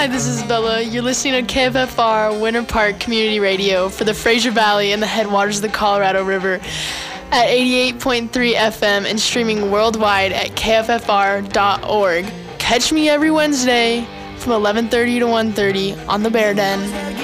Hi, this is Bella. You're listening to KFFR Winter Park Community Radio for the Fraser Valley and the headwaters of the Colorado River at 88.3 FM and streaming worldwide at kffr.org. Catch me every Wednesday from 11:30 to 1:30 on the Bear Den.